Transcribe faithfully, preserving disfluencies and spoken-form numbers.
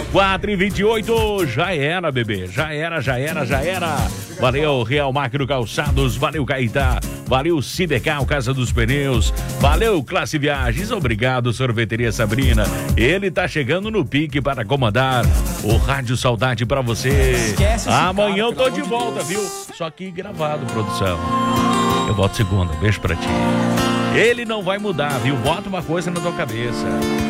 quatro e vinte e oito, já era, bebê, já era, já era, já era. Valeu, Real Macro Calçados, valeu, Caetá, valeu, Sidecal, Casa dos Pneus, valeu, Classe Viagens, obrigado, Sorveteria Sabrina. Ele tá chegando no pique para comandar o Rádio Saudade pra você. Amanhã eu tô de volta, viu? Só que gravado, produção. Eu volto segunda, beijo pra ti. Ele não vai mudar, viu? Bota uma coisa na tua cabeça.